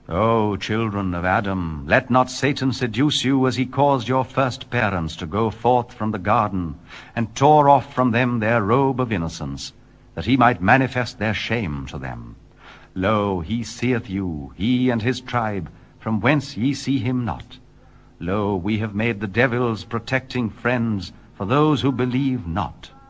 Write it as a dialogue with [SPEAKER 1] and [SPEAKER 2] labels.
[SPEAKER 1] O children of Adam, let not Satan seduce you as he caused your first parents to go forth from the garden, and tore off from them their robe of innocence, that he might manifest their shame to them. Lo, he seeth you, he and his tribe, from whence ye see him not. Lo, we have made the devils protecting friends for those who believe not.